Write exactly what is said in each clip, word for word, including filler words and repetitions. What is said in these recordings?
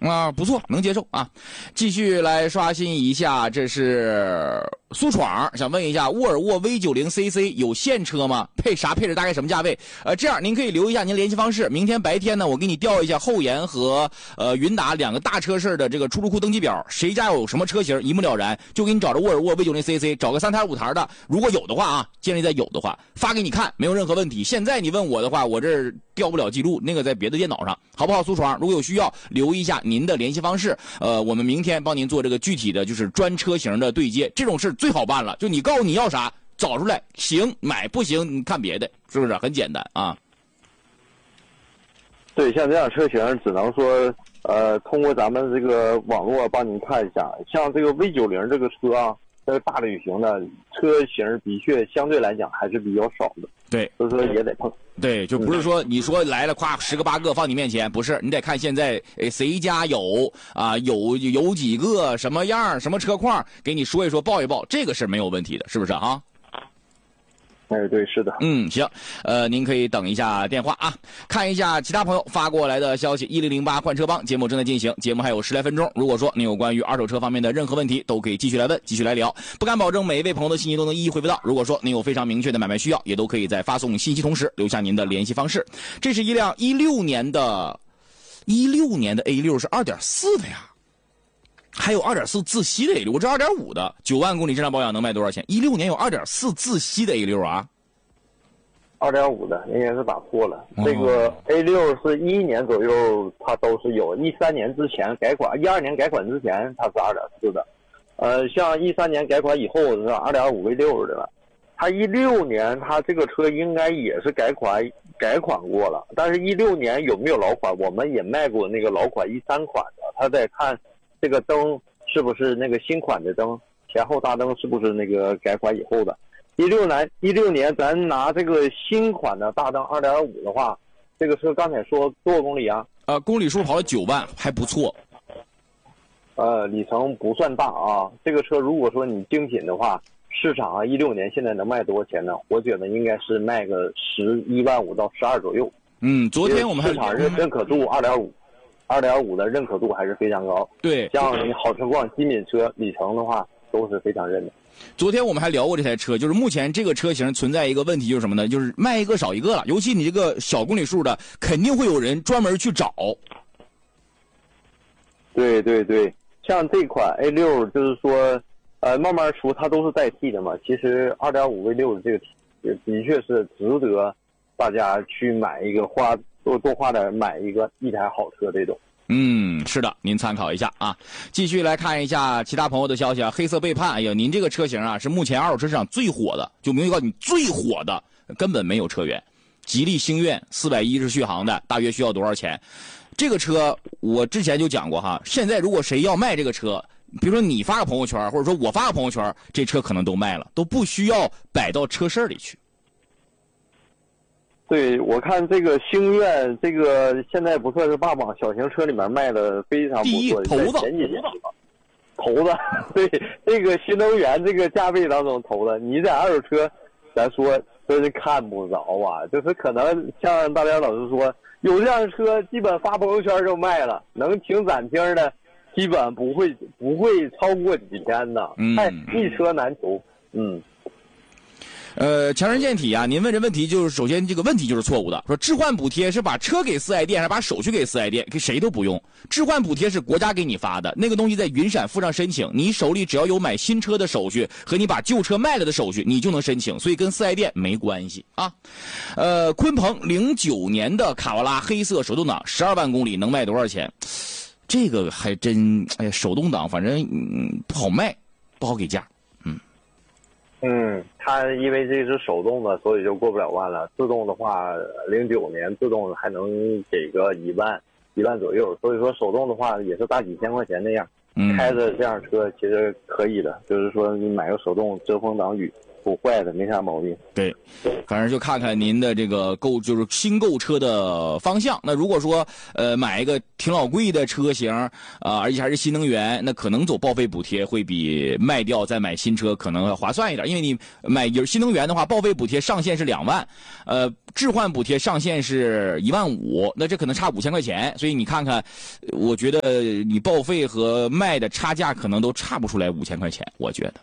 啊，不错，能接受啊。继续来刷新一下，这是苏闯想问一下，沃尔沃 V 九十 C C 有现车吗？配啥配置？大概什么价位？呃，这样您可以留一下您联系方式，明天白天呢，我给你调一下后延和呃云达两个大车市的这个出入库登记表，谁家有什么车型，一目了然，就给你找着沃尔沃 V 九十 C C， 找个三台五台的，如果有的话啊，建议在有的话发给你看，没有任何问题。现在你问我的话，我这儿调不了记录，那个在别的电脑上，好不好？苏闯，如果有需要，留一下您的联系方式，呃，我们明天帮您做这个具体的就是专车型的对接，这种事最好办了，就你告诉你要啥，找出来，行买，不行你看别的，是不是很简单啊？ 对，像这样车型只能说呃通过咱们这个网络帮您看一下，像这个 V 九十 这个车啊，这个大旅行的车型的确相对来讲还是比较少的， 对， 所以说也得碰。 对，就不是说你说来了，夸十个八个放你面前，不是，你得看现在谁家有啊，有有几个什么样什么车况，给你说一说报一报，这个是没有问题的，是不是啊？ 哎，对，是的。 嗯，行，呃，您可以等一下电话啊，看一下其他朋友发过来的消息。一零零八换车帮节目正在进行，节目还有十来分钟。如果说您有关于二手车方面的任何问题，都可以继续来问，继续来聊。不敢保证每一位朋友的信息都能一一回复到。如果说您有非常明确的买卖需要，也都可以在发送信息同时留下您的联系方式。这是一辆一六年的，一六年的 A 六是二点四的呀。还有二点四自吸的 A 六，我这二点五的九万公里正常保养能卖多少钱？一六年有二点四自吸的 A 六啊， 二点五的应该是打错了。哦、这个 A 六是一一年左右，它都是有。一三年之前改款，一二年改款之前它是二点四的，呃，像一三年改款以后是二点五 V 六的了。它一六年它这个车应该也是改款改款过了，但是一六年有没有老款？我们也卖过那个老款一三款的，他在看。这个灯是不是那个新款的灯？前后大灯是不是那个改款以后的？一六年一六年咱拿这个新款的大灯二点五的话，这个车刚才说多少公里啊？ 呃，公里数跑了九万，还不错。 呃，里程不算大啊。这个车如果说你精品的话，市场啊一六年现在能卖多少钱呢？我觉得应该是卖个十一万五到十二左右。 嗯，昨天我们还市场认认可度二点五。二点五的认可度还是非常高， 对， 像你好车况、精品车里程的话，都是非常认的。 昨天我们还聊过这台车，就是目前这个车型存在一个问题，就是什么呢？就是卖一个少一个了，尤其你这个小公里数的，肯定会有人专门去找。 对对对，像这款 A 六，就是说，呃，慢慢出它都是代替的嘛。其实 二点五 V 六的这个也的确是值得大家去买一个花。多多花点买一个一台好车这种。 嗯，是的，您参考一下啊。继续来看一下其他朋友的消息啊。黑色背叛，哎呀，您这个车型啊是目前二手车市场最火的，就明确告诉你最火的，根本没有车源。吉利星愿四百一是续航的，大约需要多少钱？这个车我之前就讲过哈，现在如果谁要卖这个车，比如说你发个朋友圈，或者说我发个朋友圈，这车可能都卖了，都不需要摆到车市里去。 对，我看这个星愿，这个现在不算是霸榜，小型车里面卖的非常不错。 头子， 前几年头子，对，这个新能源这个价位当中头子，你在二手车，咱说真是看不着啊。就是可能像大梁老师说，有这样的车，基本发朋友圈就卖了，能停展厅的，基本不会不会超过几天的，太一车难求。嗯。 呃，强身健体啊，您问这问题就是首先这个问题就是错误的。说置换补贴是把车给四 S 店，还是把手续给四 S 店？给谁都不用。置换补贴是国家给你发的，那个东西在云闪附上申请，你手里只要有买新车的手续和你把旧车卖了的手续，你就能申请，所以跟四 S 店没关系啊。呃，鲲鹏零九年的卡罗拉黑色手动挡，十二万公里能卖多少钱？这个还真，哎呀，手动挡反正、嗯、不好卖，不好给价。 嗯，它因为这是手动的，所以就过不了万了。自动的话，零九年自动还能给个一万，一万左右。所以说手动的话也是大几千块钱那样。嗯，开着这样车其实可以的，就是说你买个手动遮风挡雨。 不坏的，没啥毛病。 对，反正就看看您的这个购就是新购车的方向。那如果说呃买一个挺老贵的车型啊、呃，而且还是新能源，那可能走报废补贴会比卖掉再买新车可能要划算一点，因为你买有新能源的话，报废补贴上限是两万，呃，置换补贴上限是一万五，那这可能差五千块钱，所以你看看，我觉得你报废和卖的差价可能都差不出来五千块钱，我觉得。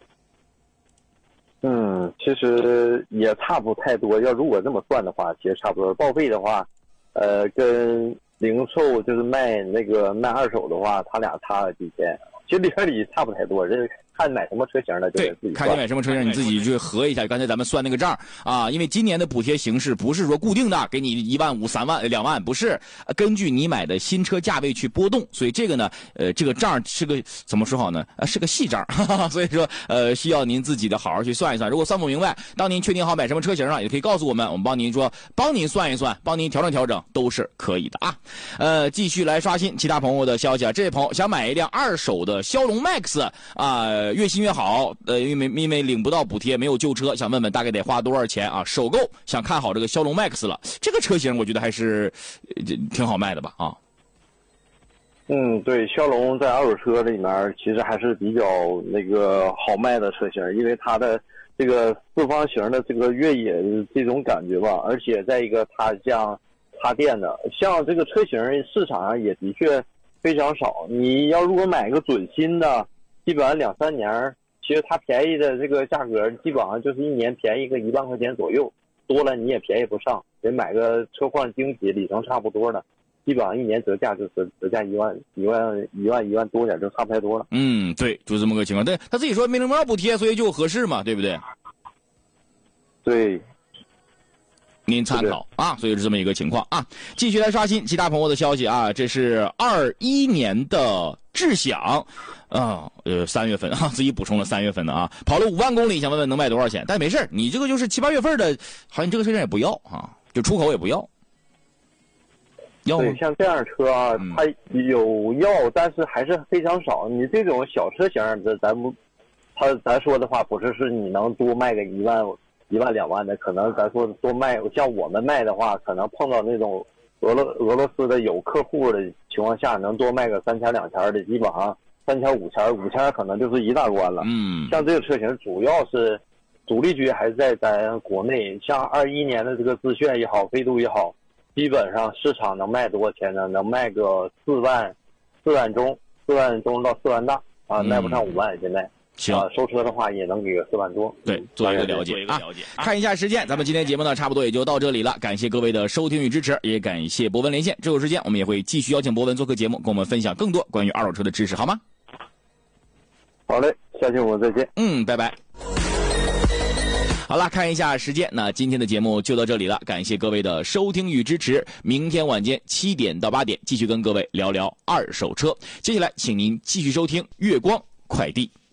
嗯，其实也差不太多。要如果这么算的话，其实差不多。报废的话，呃，跟零售就是卖那个卖二手的话，他俩差了几千，其实里边里差不太多。这看买什么车型的，就对，看你买什么车型，你自己去核一下。刚才咱们算那个账啊，因为今年的补贴形式不是说固定的，给你一万五、三万、两万，不是根据你买的新车价位去波动，所以这个呢，呃，这个账是个怎么说好呢？呃，是个细账，哈哈，所以说呃，需要您自己的好好去算一算。如果算不明白，当您确定好买什么车型了，也可以告诉我们，我们帮您说，帮您算一算，帮您调整调整，都是可以的啊。呃，继续来刷新其他朋友的消息啊，这位朋友想买一辆二手的骁龙 Max 啊、呃，越新越好，呃，因为因为领不到补贴，没有旧车，想问问大概得花多少钱啊？首购想看好这个骁龙 Max 了，这个车型我觉得还是、呃、挺好卖的吧啊。 嗯，对，骁龙在二手车里面其实还是比较那个好卖的车型，因为它的这个四方形的这个越野这种感觉吧，而且再一个它像插电的，像这个车型市场上也的确非常少。你要如果买个准新的，基本上两三年，其实它便宜的这个价格基本上就是一年便宜个一万块钱左右，多了你也便宜不上。得买个车况精品、里程差不多的，基本上一年折价就折折价一万、一万、一万、一万多点，就差不太多了。 嗯，对，就这么个情况。对，他自己说没领不到补贴，所以就合适嘛，对不对？ 对。 您参考啊，所以是这么一个情况啊。继续来刷新其他朋友的消息啊，这是二一年的智享，啊，呃，三月份啊，自己补充了三月份的啊，跑了五万公里，想问问能卖多少钱？但没事，你这个就是七八月份的，好像这个车型也不要啊，就出口也不要。要对，像这样的车啊， 嗯、 它有要，但是还是非常少。你这种小车型的，咱不，他咱说的话不是是你能多卖个一万。一万两万的，可能咱说多卖，像我们卖的话，可能碰到那种俄罗俄罗斯的有客户的情况下，能多卖个三千两千的，基本上三千五千五千可能就是一大关了。 嗯， 像这个车型主要是主力军还是在咱国内，像二一年的这个致炫也好，飞度也好，基本上市场能卖多少钱呢？能卖个四万，四万中，四万中到四万大啊，卖不上五万现在。 行、 啊，收车的话也能给个四万多。 对，做一个了解啊。看一下时间，咱们今天节目呢差不多也就到这里了。感谢各位的收听与支持，也感谢博文连线。之后时间我们也会继续邀请博文做客节目，跟我们分享更多关于二手车的知识，好吗？ 好嘞，下期我们再见。 嗯，拜拜。好了，看一下时间，那今天的节目就到这里了，感谢各位的收听与支持。明天晚间七点到八点，继续跟各位聊聊二手车。接下来，请您继续收听月光快递。